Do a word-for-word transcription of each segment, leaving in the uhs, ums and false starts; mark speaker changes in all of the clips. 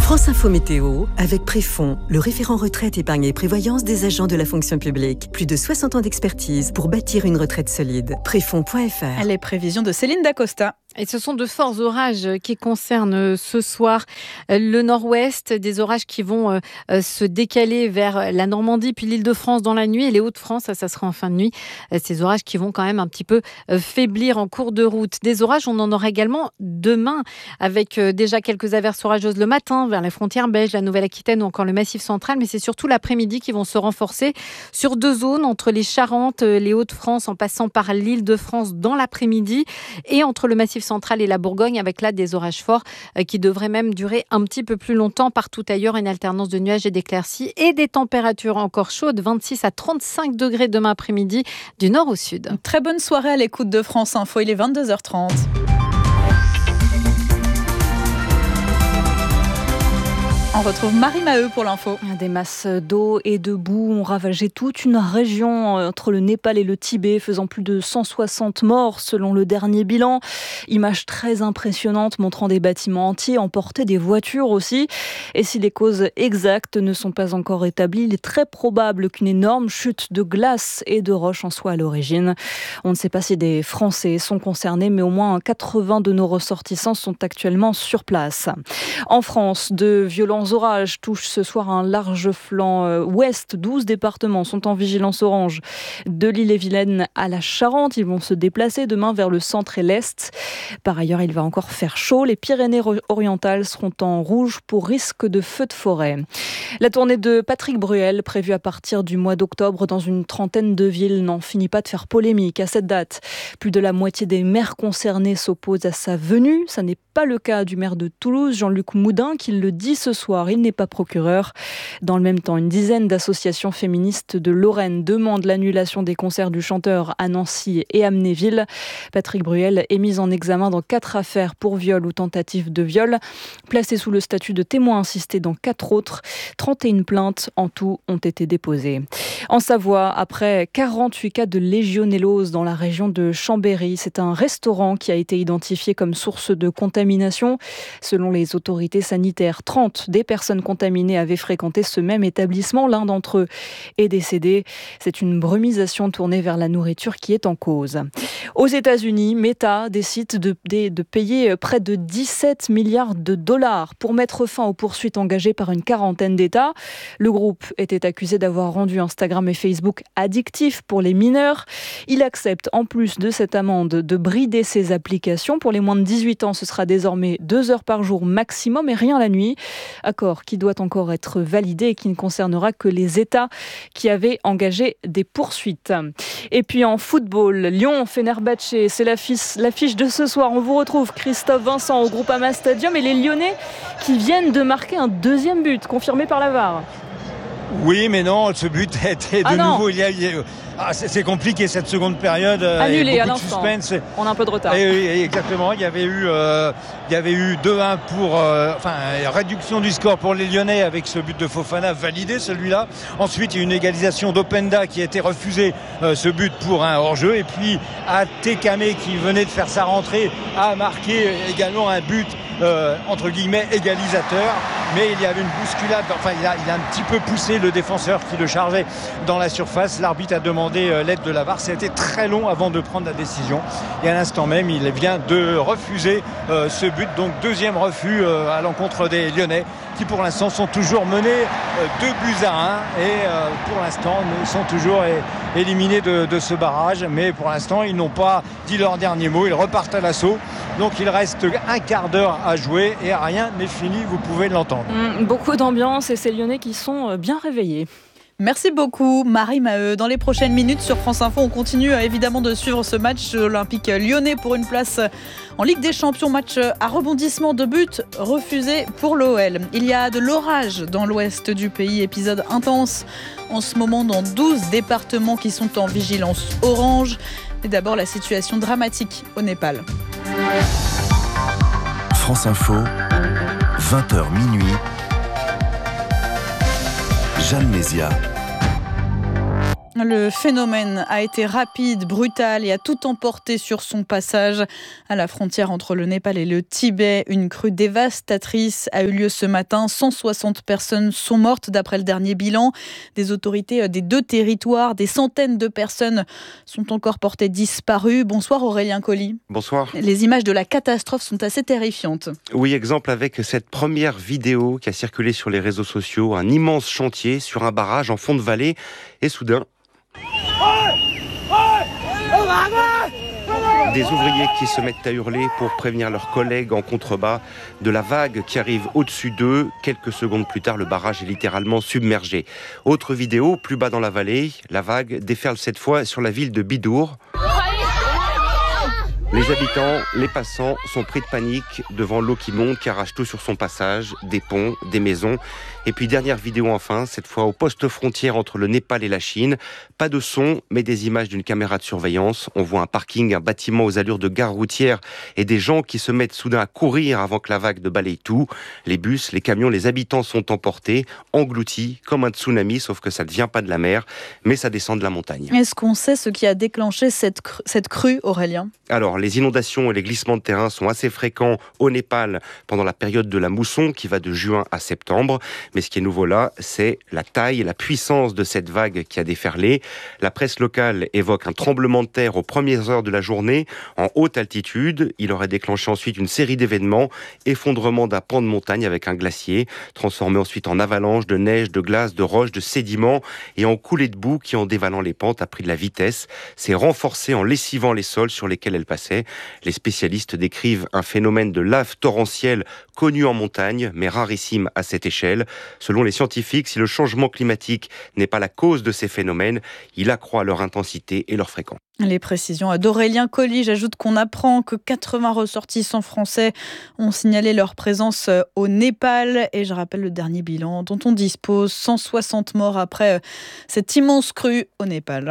Speaker 1: France Info Météo, avec Préfond, le référent retraite, épargne et prévoyance des agents de la fonction publique. Plus de soixante ans d'expertise pour bâtir une retraite solide. Préfond point f r.
Speaker 2: Les prévisions de Céline Dacosta.
Speaker 3: Et ce sont de forts orages qui concernent ce soir le nord-ouest, des orages qui vont se décaler vers la Normandie puis l'Île-de-France dans la nuit et les Hauts-de-France, ça, ça sera en fin de nuit. Ces orages qui vont quand même un petit peu faiblir en cours de route. Des orages, on en aura également demain avec déjà quelques averses orageuses le matin vers les frontières belges, la Nouvelle-Aquitaine ou encore le Massif central, mais c'est surtout l'après-midi qui vont se renforcer sur deux zones, entre les Charentes, les Hauts-de-France en passant par l'Île-de-France dans l'après-midi et entre le Massif centrale et la Bourgogne, avec là des orages forts euh, qui devraient même durer un petit peu plus longtemps. Partout ailleurs, une alternance de nuages et d'éclaircies et des températures encore chaudes, vingt-six à trente-cinq degrés demain après-midi du nord au sud.
Speaker 2: Très bonne soirée à l'écoute de France Info, il est vingt-deux heures trente. On retrouve Marie Maheu pour l'info.
Speaker 4: Des masses d'eau et de boue ont ravagé toute une région entre le Népal et le Tibet, faisant plus de cent soixante morts selon le dernier bilan. Images très impressionnantes montrant des bâtiments entiers emportés, des voitures aussi. Et si les causes exactes ne sont pas encore établies, il est très probable qu'une énorme chute de glace et de roches en soit à l'origine. On ne sait pas si des Français sont concernés, mais au moins quatre-vingts de nos ressortissants sont actuellement sur place. En France, de violents orages touchent ce soir un large flanc ouest. douze départements sont en vigilance orange. De l'Ille-et-Vilaine à la Charente, ils vont se déplacer demain vers le centre et l'est. Par ailleurs, il va encore faire chaud. Les Pyrénées-Orientales seront en rouge pour risque de feux de forêt. La tournée de Patrick Bruel, prévue à partir du mois d'octobre dans une trentaine de villes, n'en finit pas de faire polémique. À cette date, plus de la moitié des maires concernés s'opposent à sa venue. Ça n'est pas le cas du maire de Toulouse, Jean-Luc Moudin, qui le dit ce soir. Il n'est pas procureur. Dans le même temps, une dizaine d'associations féministes de Lorraine demandent l'annulation des concerts du chanteur à Nancy et Amnéville. Patrick Bruel est mis en examen dans quatre affaires pour viol ou tentative de viol. Placé sous le statut de témoin assisté dans quatre autres, trente et une plaintes en tout ont été déposées. En Savoie, après quarante-huit cas de légionellose dans la région de Chambéry, c'est un restaurant qui a été identifié comme source de contamination. Selon les autorités sanitaires, trente des personnes contaminées avaient fréquenté ce même établissement. L'un d'entre eux est décédé. C'est une brumisation tournée vers la nourriture qui est en cause. Aux États-Unis, Meta décide de, de, de payer près de dix-sept milliards de dollars pour mettre fin aux poursuites engagées par une quarantaine d'États. Le groupe était accusé d'avoir rendu Instagram et Facebook addictifs pour les mineurs. Il accepte, en plus de cette amende, de brider ses applications. Pour les moins de dix-huit ans, ce sera désormais deux heures par jour maximum et rien la nuit. Accord qui doit encore être validé et qui ne concernera que les États qui avaient engagé des poursuites. Et puis en football, Lyon-Fenerbahçe, c'est l'affiche, l'affiche de ce soir. On vous retrouve Christophe Vincent au Groupama Stadium et les Lyonnais qui viennent de marquer un deuxième but, confirmé par la V A R.
Speaker 5: Oui, mais non, ce but a été de
Speaker 4: ah
Speaker 5: nouveau. Il y a, il y a, ah, c'est, c'est compliqué cette seconde période.
Speaker 4: Annulé à
Speaker 5: beaucoup
Speaker 4: l'instant.
Speaker 5: De suspense.
Speaker 4: On a un peu de retard.
Speaker 5: Et, et, exactement. Il y avait eu, euh, il y avait eu deux un pour, euh, enfin, réduction du score pour les Lyonnais avec ce but de Fofana validé, celui-là. Ensuite, il y a eu une égalisation d'Openda qui a été refusée, euh, ce but pour un hors-jeu. Et puis, Atekame qui venait de faire sa rentrée a marqué également un but. Euh, entre guillemets égalisateur, mais il y avait une bousculade, enfin il a, il a un petit peu poussé le défenseur qui le chargeait dans la surface. L'arbitre a demandé euh, l'aide de la V A R. Ça a été très long avant de prendre la décision et à l'instant même il vient de refuser euh, ce but, donc deuxième refus euh, à l'encontre des Lyonnais qui pour l'instant sont toujours menés euh, deux buts à un et euh, pour l'instant sont toujours é- éliminés de, de ce barrage, mais pour l'instant ils n'ont pas dit leur dernier mot, ils repartent à l'assaut, donc il reste un quart d'heure à jouer et rien n'est fini, vous pouvez l'entendre.
Speaker 4: Mmh, beaucoup d'ambiance et ces Lyonnais qui sont bien réveillés.
Speaker 2: Merci beaucoup Marie Maheu. Dans les prochaines minutes sur France Info, on continue évidemment de suivre ce match olympique lyonnais pour une place en Ligue des Champions. Match à rebondissement de but refusé pour l'O L. Il y a de l'orage dans l'ouest du pays, épisode intense en ce moment dans douze départements qui sont en vigilance orange. Mais d'abord la situation dramatique au Népal.
Speaker 6: France Info, vingt heures minuit. Jeanne Mézia.
Speaker 2: Le phénomène a été rapide, brutal et a tout emporté sur son passage. À la frontière entre le Népal et le Tibet, une crue dévastatrice a eu lieu ce matin. cent soixante personnes sont mortes d'après le dernier bilan. Des autorités des deux territoires, des centaines de personnes sont encore portées disparues. Bonsoir Aurélien Colli.
Speaker 7: Bonsoir.
Speaker 2: Les images de la catastrophe sont assez terrifiantes.
Speaker 7: Oui, exemple avec cette première vidéo qui a circulé sur les réseaux sociaux. Un immense chantier sur un barrage en fond de vallée et soudain... Des ouvriers qui se mettent à hurler pour prévenir leurs collègues en contrebas de la vague qui arrive au-dessus d'eux. Quelques secondes plus tard, le barrage est littéralement submergé. Autre vidéo, plus bas dans la vallée, la vague déferle cette fois sur la ville de Bidour. Les habitants, les passants sont pris de panique devant l'eau qui monte, qui arrache tout sur son passage, des ponts, des maisons. Et puis dernière vidéo enfin, cette fois au poste frontière entre le Népal et la Chine. Pas de son, mais des images d'une caméra de surveillance. On voit un parking, un bâtiment aux allures de gare routière et des gens qui se mettent soudain à courir avant que la vague ne balaye tout. Les bus, les camions, les habitants sont emportés, engloutis comme un tsunami, sauf que ça ne vient pas de la mer, mais ça descend de la montagne.
Speaker 2: Est-ce qu'on sait ce qui a déclenché cette, cr- cette crue, Aurélien ?
Speaker 7: Alors, les inondations et les glissements de terrain sont assez fréquents au Népal pendant la période de la mousson qui va de juin à septembre. Mais ce qui est nouveau là, c'est la taille et la puissance de cette vague qui a déferlé. La presse locale évoque un tremblement de terre aux premières heures de la journée en haute altitude. Il aurait déclenché ensuite une série d'événements. Effondrement d'un pan de montagne avec un glacier, transformé ensuite en avalanche de neige, de glace, de roches, de sédiments et en coulées de boue qui, en dévalant les pentes, a pris de la vitesse. C'est renforcé en lessivant les sols sur lesquels elle passait. Les spécialistes décrivent un phénomène de lave torrentielle connu en montagne, mais rarissime à cette échelle. Selon les scientifiques, si le changement climatique n'est pas la cause de ces phénomènes, il accroît leur intensité et leur fréquence.
Speaker 2: Les précisions d'Aurélien Colli. J'ajoute qu'on apprend que quatre-vingts ressortissants français ont signalé leur présence au Népal. Et je rappelle le dernier bilan dont on dispose, cent soixante morts après cette immense crue au Népal.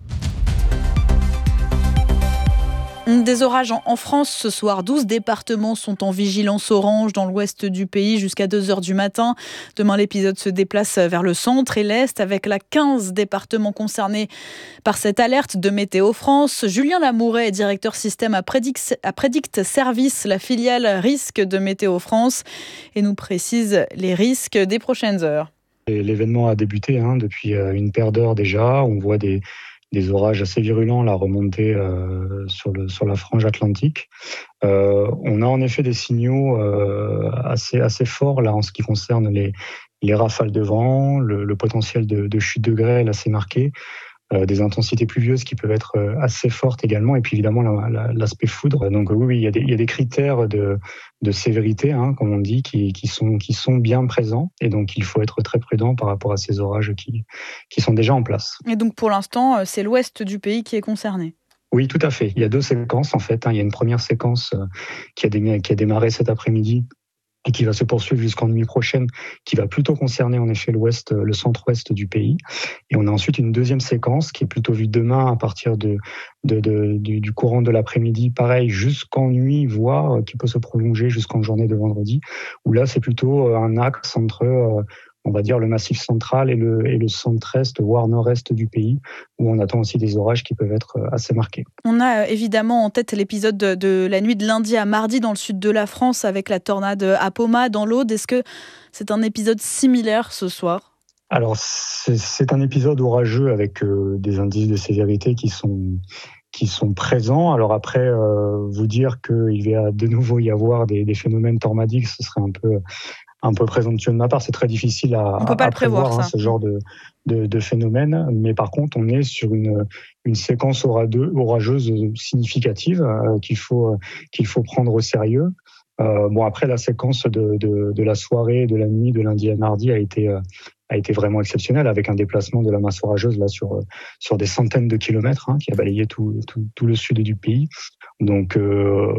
Speaker 2: Des orages en France ce soir. douze départements sont en vigilance orange dans l'ouest du pays jusqu'à deux heures du matin. Demain, l'épisode se déplace vers le centre et l'est avec la quinze départements concernés par cette alerte de Météo France. Julien Lamouret est directeur système à Predict, à Predict Service, la filiale risque de Météo France, et nous précise les risques des prochaines heures.
Speaker 8: L'événement a débuté hein, depuis une paire d'heures déjà. On voit des des orages assez virulents là, remonter euh, sur, le, sur la frange atlantique. Euh, on a en effet des signaux euh, assez, assez forts là, en ce qui concerne les, les rafales de vent, le, le potentiel de, de chute de grêle assez marqué, euh, des intensités pluvieuses qui peuvent être assez fortes également, et puis évidemment la, la, l'aspect foudre. Donc oui, oui, il y a des, il y a des critères de, de sévérité, hein, comme on dit, qui, qui, sont, qui sont bien présents, et donc il faut être très prudent par rapport à ces orages qui, qui sont déjà en place.
Speaker 2: Et donc pour l'instant, c'est l'ouest du pays qui est concerné ?
Speaker 8: Oui, tout à fait. Il y a deux séquences en fait. Hein. Il y a une première séquence euh, qui, a dé- qui a démarré cet après-midi et qui va se poursuivre jusqu'en nuit prochaine, qui va plutôt concerner en effet l'ouest, le centre-ouest du pays. Et on a ensuite une deuxième séquence qui est plutôt vue demain à partir de, de, de, du, du courant de l'après-midi, pareil jusqu'en nuit, voire qui peut se prolonger jusqu'en journée de vendredi, où là c'est plutôt un axe entre euh, on va dire le massif central et le, et le centre-est, voire nord-est du pays, où on attend aussi des orages qui peuvent être assez marqués.
Speaker 2: On a évidemment en tête l'épisode de, de la nuit de lundi à mardi dans le sud de la France avec la tornade Apoma dans l'Aude. Est-ce que c'est un épisode similaire ce soir ?
Speaker 8: Alors, c'est, c'est un épisode orageux avec euh, des indices de sévérité qui sont... qui sont présents. Alors après, euh, vous dire qu'il va de nouveau y avoir des, des phénomènes tornadiques, ce serait un peu un peu présomptueux de ma part. C'est très difficile à,
Speaker 2: on peut pas
Speaker 8: à
Speaker 2: le prévoir,
Speaker 8: prévoir hein,
Speaker 2: ça.
Speaker 8: ce genre de, de, de phénomène. Mais par contre, on est sur une, une séquence orageuse significative euh, qu'il faut, qu'il faut prendre au sérieux. Euh, bon, après, la séquence de, de, de la soirée, de la nuit, de lundi à mardi a été, euh, a été vraiment exceptionnelle, avec un déplacement de la masse orageuse là sur, sur des centaines de kilomètres hein, qui a balayé tout, tout, tout le sud du pays. Donc, euh,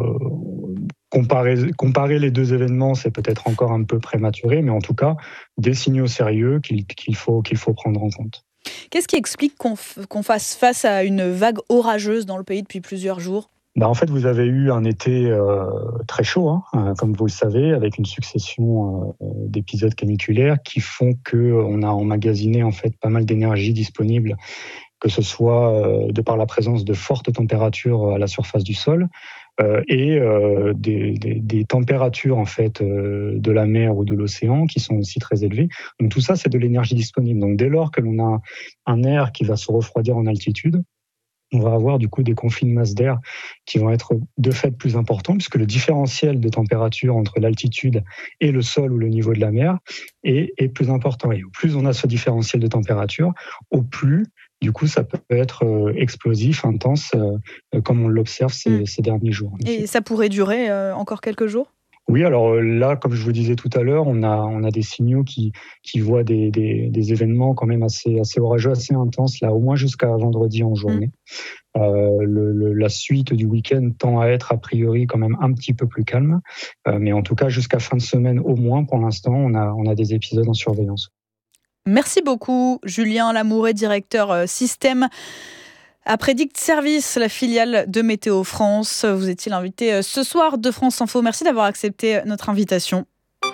Speaker 8: comparer, comparer les deux événements, c'est peut-être encore un peu prématuré, mais en tout cas, des signaux sérieux qu'il, qu'il, faut, qu'il faut prendre en compte.
Speaker 2: Qu'est-ce qui explique qu'on, f- qu'on fasse face à une vague orageuse dans le pays depuis plusieurs jours ?
Speaker 8: Bah en fait, vous avez eu un été euh, très chaud, hein, comme vous le savez, avec une succession euh, d'épisodes caniculaires qui font que on a emmagasiné en fait pas mal d'énergie disponible que ce soit euh, de par la présence de fortes températures à la surface du sol euh, et euh, des, des, des températures en fait euh, de la mer ou de l'océan qui sont aussi très élevées. Donc tout ça, c'est de l'énergie disponible. Donc dès lors que l'on a un air qui va se refroidir en altitude, on va avoir du coup des conflits de masse d'air qui vont être de fait plus importants puisque le différentiel de température entre l'altitude et le sol ou le niveau de la mer est, est plus important. Et au plus on a ce différentiel de température, au plus du coup ça peut être euh, explosif, intense, euh, comme on l'observe ces, mmh. ces derniers jours.
Speaker 2: Et ça pourrait durer euh, encore quelques jours ?
Speaker 8: Oui, alors là, comme je vous disais tout à l'heure, on a, on a des signaux qui, qui voient des, des, des événements quand même assez, assez orageux, assez intenses, là, au moins jusqu'à vendredi en journée. Mmh. Euh, le, le, la suite du week-end tend à être a priori quand même un petit peu plus calme, euh, mais en tout cas jusqu'à fin de semaine au moins, pour l'instant, on a, on a des épisodes en surveillance.
Speaker 2: Merci beaucoup, Julien Lamouret, directeur euh, système à Predict Service, la filiale de Météo France. Vous étiez l'invité ce soir de France Info. Merci d'avoir accepté notre invitation.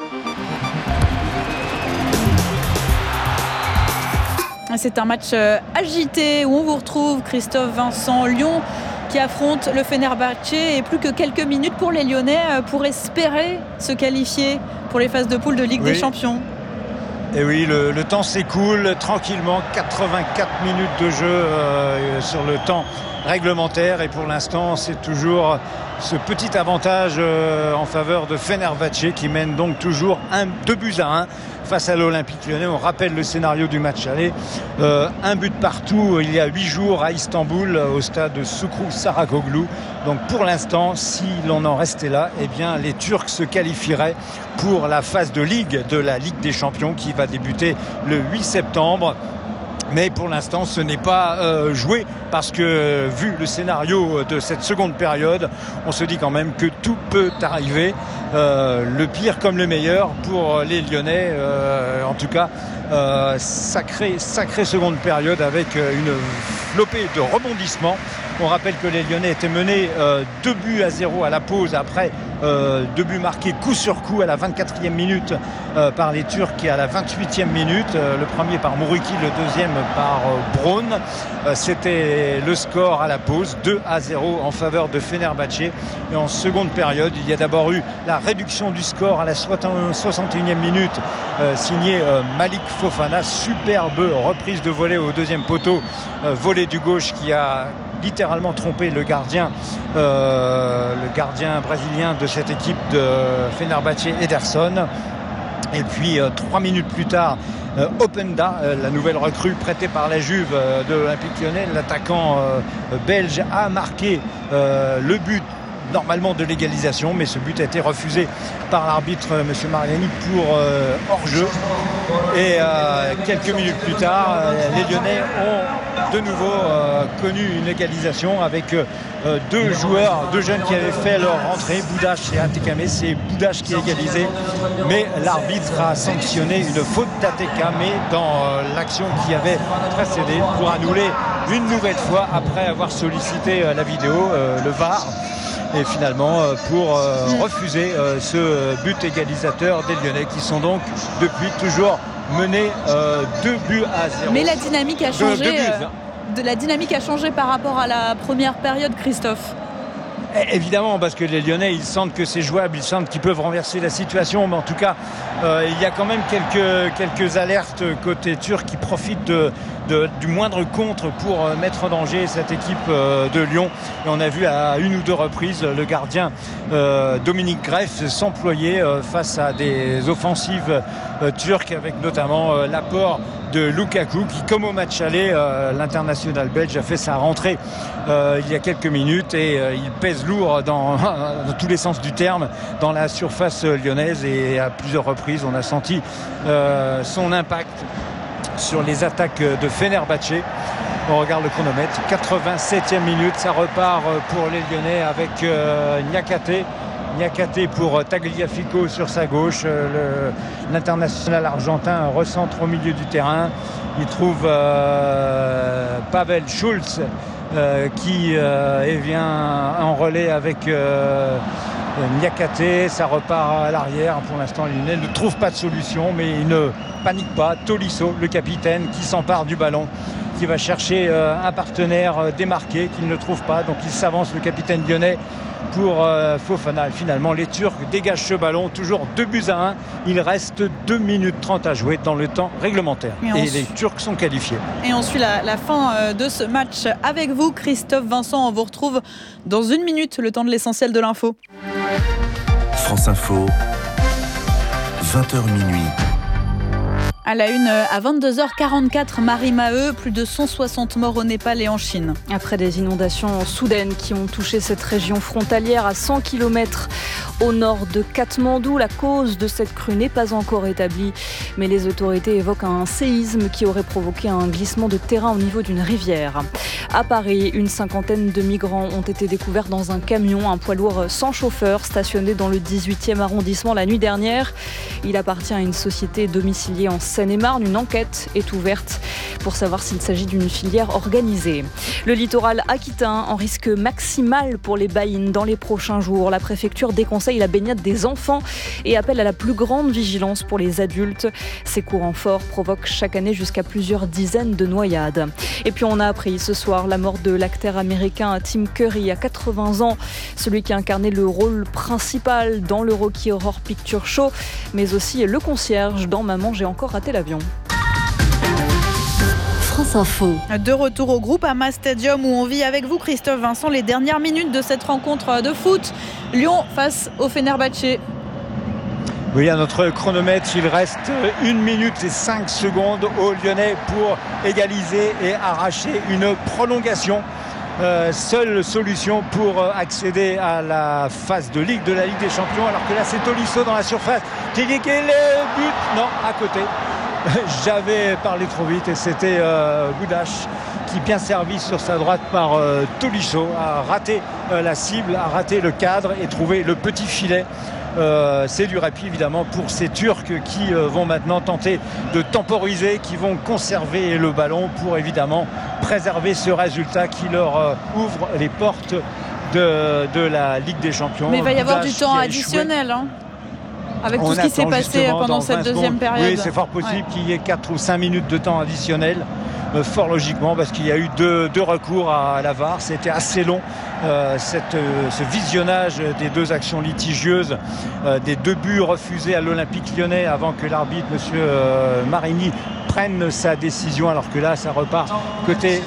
Speaker 2: C'est un match agité où on vous retrouve, Christophe Vincent. Lyon qui affronte le Fenerbahçe et plus que quelques minutes pour les Lyonnais pour espérer se qualifier pour les phases de poule de Ligue oui. des Champions.
Speaker 5: Et oui, le, le temps s'écoule tranquillement, quatre-vingt-quatre minutes de jeu euh, sur le temps réglementaire et pour l'instant c'est toujours ce petit avantage euh, en faveur de Fenerbahçe qui mène donc toujours un, deux buts à un face à l'Olympique Lyonnais. On rappelle le scénario du match aller, euh, un but partout il y a huit jours à Istanbul au stade Sucru Saracoglu. Donc pour l'instant, si l'on en restait là, eh bien les Turcs se qualifieraient pour la phase de Ligue de la Ligue des Champions qui va débuter le huit septembre. Mais pour l'instant, ce n'est pas euh, joué parce que, vu le scénario de cette seconde période, on se dit quand même que tout peut arriver. Euh, le pire comme le meilleur pour les Lyonnais. Euh, en tout cas, euh, sacrée, sacrée seconde période avec une flopée de rebondissements. On rappelle que les Lyonnais étaient menés euh, deux buts à zéro à la pause après euh, deux buts marqués coup sur coup à la vingt-quatrième minute euh, par les Turcs et à la vingt-huitième minute. Euh, le premier par Muriqi, le deuxième par euh, Braun. Euh, c'était le score à la pause, deux à zéro en faveur de Fenerbahçe. Et en seconde période, il y a d'abord eu la réduction du score à la soixante et unième minute, euh, signé euh, Malik Fofana. Superbe reprise de volée au deuxième poteau, euh, volée du gauche qui a littéralement trompé le gardien euh, le gardien brésilien de cette équipe de Fenerbahçe, Ederson. Et puis euh, trois minutes plus tard, euh, Openda, euh, la nouvelle recrue prêtée par la Juve euh, de l'Olympique Lyonnais, l'attaquant euh, belge a marqué euh, le but normalement de l'égalisation, mais ce but a été refusé par l'arbitre euh, M. Mariani pour euh, hors-jeu. Et euh, quelques minutes plus tard, euh, les Lyonnais ont de nouveau euh, connu une égalisation avec euh, deux joueurs, deux jeunes qui avaient fait leur entrée, Boudache et Atekame. C'est Boudache qui a égalisé, mais l'arbitre a sanctionné une faute d'Atekame dans euh, l'action qui avait précédé pour annuler une nouvelle fois après avoir sollicité euh, la vidéo, euh, le V A R. Et finalement pour euh, refuser euh, ce but égalisateur des Lyonnais qui sont donc depuis toujours menés euh, deux buts à zéro.
Speaker 2: Mais la dynamique a changé. De, euh, de la dynamique a changé par rapport à la première période, Christophe.
Speaker 5: Évidemment, parce que les Lyonnais, ils sentent que c'est jouable, ils sentent qu'ils peuvent renverser la situation, mais en tout cas, euh, il y a quand même quelques, quelques alertes côté turc qui profitent de, de, du moindre contre pour euh, mettre en danger cette équipe euh, de Lyon. Et on a vu à une ou deux reprises le gardien euh, Dominique Greff s'employer euh, face à des offensives euh, turques, avec notamment euh, l'apport de Lukaku qui, comme au match aller, euh, l'international belge a fait sa rentrée euh, il y a quelques minutes et euh, il pèse lourd dans, dans tous les sens du terme dans la surface lyonnaise, et à plusieurs reprises on a senti euh, son impact sur les attaques de Fenerbahçe. On regarde le chronomètre, quatre-vingt-septième minute, ça repart pour les Lyonnais avec euh, Niakate Niakate pour Tagliafico sur sa gauche. Le, l'international argentin recentre au milieu du terrain. Il trouve euh, Pavel Schulz euh, qui euh, vient en relais avec euh, Niakate. Ça repart à l'arrière. Pour l'instant, Lionel ne trouve pas de solution, mais il ne panique pas. Tolisso, le capitaine, qui s'empare du ballon, qui va chercher un partenaire démarqué qu'il ne trouve pas. Donc il s'avance, le capitaine lyonnais, pour euh, Fofana. Finalement, les Turcs dégagent ce ballon, toujours deux buts à un. Il reste deux minutes trente à jouer dans le temps réglementaire. Et, Et les Turcs sont qualifiés.
Speaker 2: Et on suit la, la fin de ce match avec vous, Christophe Vincent. On vous retrouve dans une minute, le temps de l'essentiel de l'info.
Speaker 6: France Info, vingt heures minuit.
Speaker 2: À la une, à vingt-deux heures quarante-quatre, Marie Maheu, plus de cent soixante morts au Népal et en Chine.
Speaker 4: Après des inondations soudaines qui ont touché cette région frontalière à cent kilomètres au nord de Katmandou, la cause de cette crue n'est pas encore établie. Mais les autorités évoquent un séisme qui aurait provoqué un glissement de terrain au niveau d'une rivière. À Paris, une cinquantaine de migrants ont été découverts dans un camion, un poids lourd sans chauffeur, stationné dans le dix-huitième arrondissement la nuit dernière. Il appartient à une société domiciliée en Seine-et-Marne. Une enquête est ouverte pour savoir s'il s'agit d'une filière organisée. Le littoral aquitain en risque maximal pour les baïnes dans les prochains jours. La préfecture déconseille la baignade des enfants et appelle à la plus grande vigilance pour les adultes. Ces courants forts provoquent chaque année jusqu'à plusieurs dizaines de noyades. Et puis on a appris ce soir la mort de l'acteur américain Tim Curry à quatre-vingts ans, celui qui a incarné le rôle principal dans le Rocky Horror Picture Show, mais aussi le concierge dans Maman, j'ai encore raté l'avion.
Speaker 3: France Info.
Speaker 2: De retour au Groupama Stadium où on vit avec vous, Christophe Vincent, les dernières minutes de cette rencontre de foot. Lyon face au Fenerbahçe.
Speaker 5: Oui, à notre chronomètre, il reste une minute et cinq secondes aux Lyonnais pour égaliser et arracher une prolongation. Euh, seule solution pour accéder à la phase de Ligue de la Ligue des Champions, alors que là c'est Tolisso dans la surface qui est le but, non, à côté. J'avais parlé trop vite et c'était euh, Goudache qui, bien servi sur sa droite par euh, Tolisso, a raté euh, la cible, a raté le cadre et trouvé le petit filet. Euh, c'est du répit évidemment pour ces Turcs qui euh, vont maintenant tenter de temporiser, qui vont conserver le ballon pour évidemment préserver ce résultat qui leur euh, ouvre les portes de, de la Ligue des Champions.
Speaker 2: Mais il va y avoir du temps additionnel, hein, avec tout ce qui s'est passé pendant cette deuxième
Speaker 5: secondes.
Speaker 2: période.
Speaker 5: Oui, c'est fort possible
Speaker 2: ouais.
Speaker 5: qu'il y ait quatre ou cinq minutes de temps additionnel. Euh, fort logiquement, parce qu'il y a eu deux, deux recours à, à la V A R. C'était assez long, euh, cette, euh, ce visionnage des deux actions litigieuses, euh, des deux buts refusés à l'Olympique Lyonnais avant que l'arbitre, M. Euh, Marini, prenne sa décision, alors que là, ça repart côté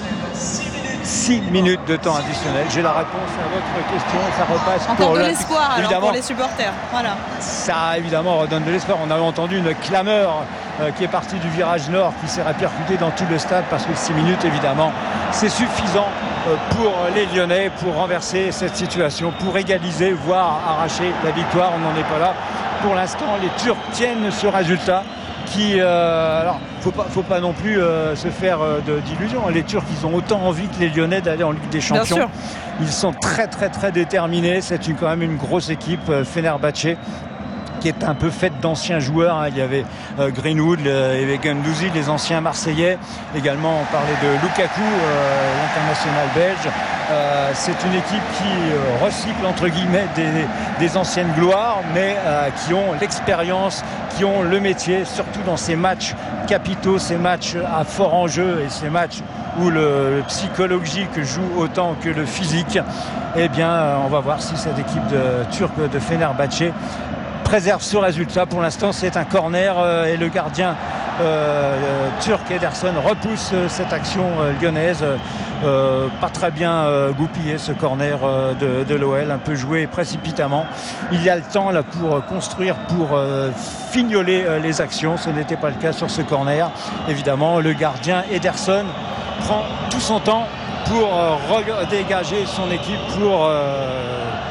Speaker 5: six minutes de temps additionnel. J'ai la réponse à votre question. Ça repasse
Speaker 2: encore
Speaker 5: pour
Speaker 2: de l'espoir alors
Speaker 5: évidemment,
Speaker 2: pour les supporters. Voilà.
Speaker 5: Ça évidemment redonne de l'espoir. On a entendu une clameur euh, qui est partie du virage nord, qui s'est répercutée dans tout le stade, parce que six minutes évidemment c'est suffisant euh, pour les Lyonnais pour renverser cette situation, pour égaliser, voire arracher la victoire. On n'en est pas là. Pour l'instant, les Turcs tiennent ce résultat. Qui, euh, alors, faut pas, faut pas non plus euh, se faire euh, de, d'illusions. Les Turcs, ils ont autant envie que les Lyonnais d'aller en Ligue des Champions. Ils sont très, très, très déterminés. C'est une, quand même une grosse équipe, euh, Fenerbahçe, qui est un peu faite d'anciens joueurs. Hein. Il y avait euh, Greenwood, le, il y avait Guendouzi, les anciens Marseillais. Également, on parlait de Lukaku, euh, l'international belge. Euh, c'est une équipe qui euh, recycle entre guillemets des, des anciennes gloires, mais euh, qui ont l'expérience, qui ont le métier, surtout dans ces matchs capitaux, ces matchs à fort enjeu et ces matchs où le, le psychologique joue autant que le physique. Eh bien, euh, on va voir si cette équipe de, turque de Fenerbahçe préserve ce résultat. Pour l'instant, c'est un corner euh, et le gardien euh, turc Ederson repousse euh, cette action euh, lyonnaise. Euh, pas très bien euh, goupillé ce corner euh, de, de l'O L, un peu joué précipitamment. Il y a le temps là pour construire, pour euh, fignoler euh, les actions. Ce n'était pas le cas sur ce corner. Évidemment, le gardien Ederson prend tout son temps pour euh, redégager son équipe, pour euh,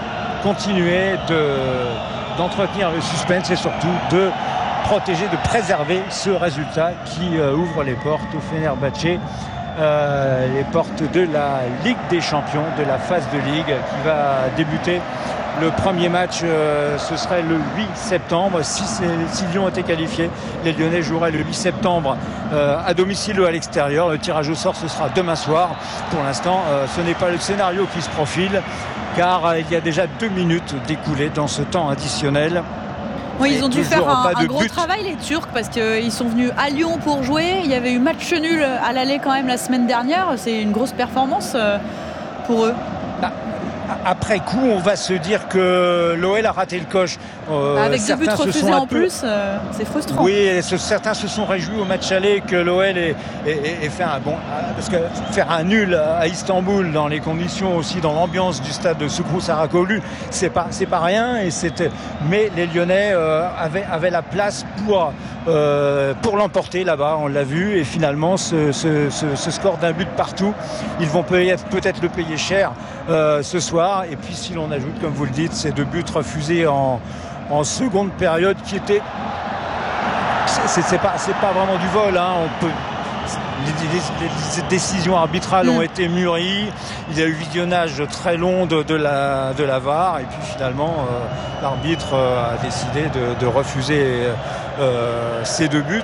Speaker 5: continuer de d'entretenir le suspense et surtout de protéger, de préserver ce résultat qui euh, ouvre les portes au Fenerbahçe, euh, les portes de la Ligue des Champions, de la phase de Ligue qui va débuter. Le premier match, euh, ce serait le huit septembre. Si, si Lyon était qualifié, les Lyonnais joueraient le huit septembre euh, à domicile ou à l'extérieur. Le tirage au sort, ce sera demain soir. Pour l'instant, euh, ce n'est pas le scénario qui se profile, car euh, il y a déjà deux minutes d'écoulées dans ce temps additionnel.
Speaker 2: Oui, ils ont dû faire un, un gros
Speaker 5: but.
Speaker 2: travail, les Turcs, parce qu'ils sont venus à Lyon pour jouer. Il y avait eu match nul à l'aller quand même la semaine dernière. C'est une grosse performance pour eux.
Speaker 5: Bah, après coup, on va se dire que l'O L a raté le coche.
Speaker 2: Euh, Avec deux buts refusés en peu... plus, euh, c'est frustrant.
Speaker 5: Oui, et ce, certains se sont réjouis au match aller que l'O L ait, ait, ait fait un bon... Parce que faire un nul à Istanbul, dans les conditions aussi, dans l'ambiance du stade de Soukrou Saracoğlu, c'est pas, c'est pas rien. Et c'était... Mais les Lyonnais euh, avaient, avaient la place pour, euh, pour l'emporter là-bas, on l'a vu. Et finalement, ce, ce, ce, ce score d'un but partout, ils vont peut-être, peut-être le payer cher euh, ce soir. Et puis si l'on ajoute, comme vous le dites, ces deux buts refusés en... en seconde période qui était c'est, c'est, pas, c'est pas vraiment du vol hein. On peut... les, les, les décisions arbitrales mmh. ont été mûries, il y a eu visionnage très long de, de, la, de la V A R et puis finalement euh, l'arbitre euh, a décidé de, de refuser euh, ces deux buts.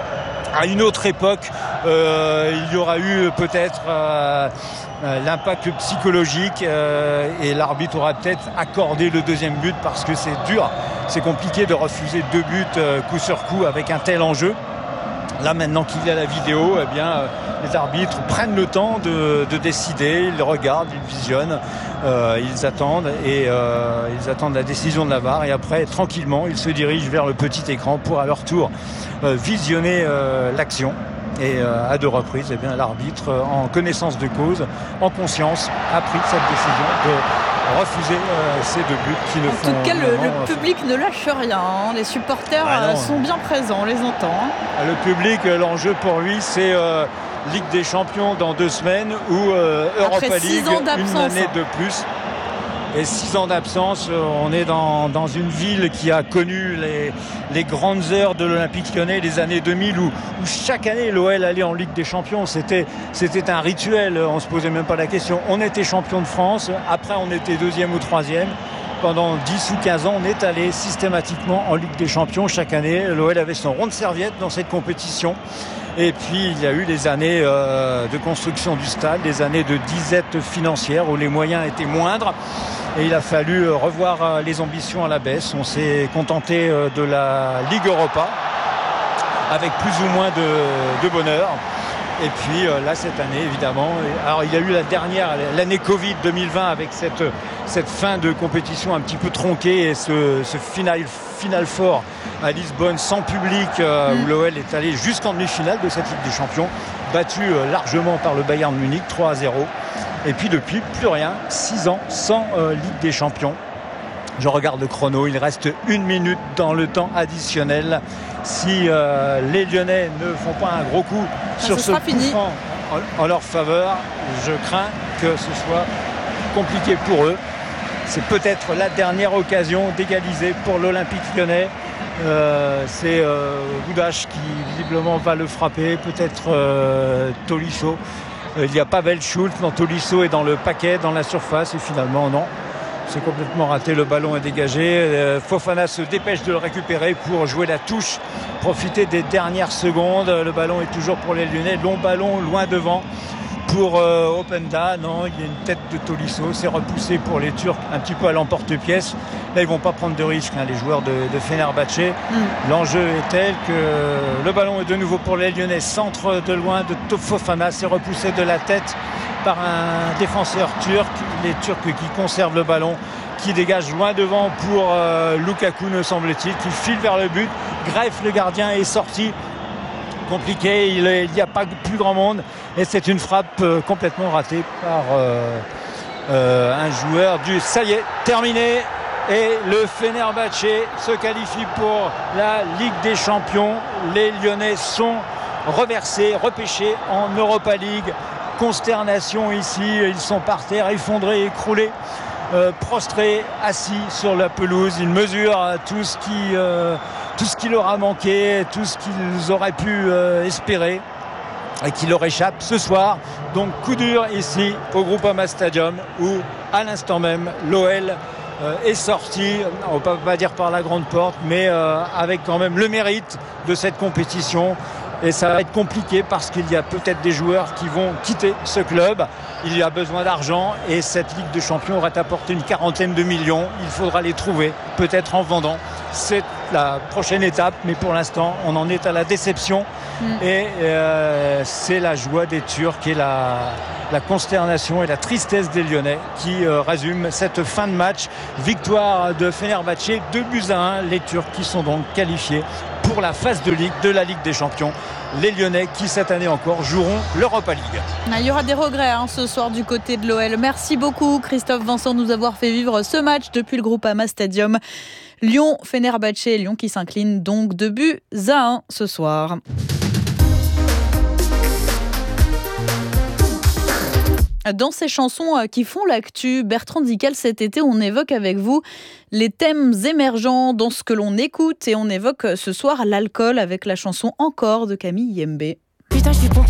Speaker 5: À une autre époque euh, il y aura eu peut-être euh, l'impact psychologique euh, et l'arbitre aura peut-être accordé le deuxième but parce que c'est dur, c'est compliqué de refuser deux buts euh, coup sur coup avec un tel enjeu. Là maintenant qu'il y a la vidéo, eh bien, euh, les arbitres prennent le temps de, de décider, ils regardent, ils visionnent, euh, ils attendent et euh, ils attendent la décision de la V A R et après tranquillement ils se dirigent vers le petit écran pour à leur tour euh, visionner euh, l'action. Et euh, à deux reprises, eh bien, l'arbitre, euh, en connaissance de cause, en conscience, a pris cette décision de refuser euh, ces deux buts qui ne font...
Speaker 2: En tout cas, le, le public ne lâche rien. Hein. Les supporters ah non, sont bien présents, on les entend. Hein.
Speaker 5: Le public, l'enjeu pour lui, c'est euh, Ligue des Champions dans deux semaines ou euh, Europa League une année de plus. Et six ans d'absence, on est dans, dans une ville qui a connu les, les grandes heures de l'Olympique Lyonnais, les années deux mille, où, où chaque année l'O L allait en Ligue des Champions. C'était, c'était un rituel, on ne se posait même pas la question. On était champion de France, après on était deuxième ou troisième. Pendant dix ou quinze ans, on est allé systématiquement en Ligue des Champions. Chaque année, l'O L avait son rond de serviette dans cette compétition. Et puis, il y a eu les années euh, de construction du stade, les années de disette financière où les moyens étaient moindres. Et il a fallu revoir les ambitions à la baisse. On s'est contenté de la Ligue Europa avec plus ou moins de, de bonheur. Et puis là, cette année, évidemment, alors il y a eu la dernière, l'année Covid deux mille vingt avec cette, cette fin de compétition un petit peu tronquée et ce, ce final, final fort à Lisbonne sans public euh, mmh. où l'O L est allé jusqu'en demi-finale de cette Ligue des Champions, battu euh, largement par le Bayern Munich, trois à zéro. Et puis depuis, plus rien, six ans sans euh, Ligue des Champions. Je regarde le chrono, il reste une minute dans le temps additionnel. Si euh, les Lyonnais ne font pas un gros coup
Speaker 2: ah,
Speaker 5: sur ce, ce coup franc en, en leur faveur, je crains que ce soit compliqué pour eux. C'est peut-être la dernière occasion d'égaliser pour l'Olympique Lyonnais. Euh, c'est euh, Goudache qui visiblement va le frapper, peut-être euh, Tolisso. Il n'y a pas Schultz, non, Tolisso est dans le paquet, dans la surface et finalement non. C'est complètement raté, le ballon est dégagé. Euh, Fofana se dépêche de le récupérer pour jouer la touche, profiter des dernières secondes. Le ballon est toujours pour les Lyonnais, long ballon loin devant pour euh, Openda. Non, il y a une tête de Tolisso, c'est repoussé pour les Turcs un petit peu à l'emporte-pièce. Là, ils ne vont pas prendre de risques, hein, les joueurs de, de Fenerbahçe. Mm. L'enjeu est tel que le ballon est de nouveau pour les Lyonnais, centre de loin de Fofana, c'est repoussé de la tête par un défenseur turc, les Turcs qui conservent le ballon, qui dégage loin devant pour euh, Lukaku, me semble-t-il, qui file vers le but, greffe le gardien est sorti. Compliqué, il n'y a pas plus grand monde et c'est une frappe euh, complètement ratée par euh, euh, un joueur du... Ça y est, terminé et le Fenerbahçe se qualifie pour la Ligue des Champions. Les Lyonnais sont reversés, repêchés en Europa League. Consternation ici, ils sont par terre, effondrés, écroulés, euh, prostrés, assis sur la pelouse. Ils mesurent tout ce qui, euh, tout ce qui leur a manqué, tout ce qu'ils auraient pu euh, espérer et qui leur échappe ce soir. Donc coup dur ici au Groupama Stadium où à l'instant même l'O L euh, est sorti, on ne peut pas dire par la grande porte, mais euh, avec quand même le mérite de cette compétition. Et ça va être compliqué parce qu'il y a peut-être des joueurs qui vont quitter ce club. Il y a besoin d'argent et cette Ligue de Champions aurait apporté une quarantaine de millions. Il faudra les trouver, peut-être en vendant. C'est la prochaine étape, mais pour l'instant, on en est à la déception. Mmh. Et euh, c'est la joie des Turcs et la, la consternation et la tristesse des Lyonnais qui euh, résument cette fin de match. Victoire de Fenerbahçe, deux buts à un. Les Turcs qui sont donc qualifiés pour la phase de Ligue de la Ligue des Champions. Les Lyonnais qui cette année encore joueront l'Europa League.
Speaker 2: Il y aura des regrets hein, ce soir du côté de l'O L. Merci beaucoup Christophe Vincent de nous avoir fait vivre ce match depuis le Groupama Stadium. Lyon-Fenerbahçe, Lyon qui s'incline donc deux buts à un ce soir. Dans ces chansons qui font l'actu, Bertrand Dical, cet été, on évoque avec vous les thèmes émergents dans ce que l'on écoute et on évoque ce soir l'alcool avec la chanson Encore de Camille Yembe.
Speaker 9: Putain, je suis pompée.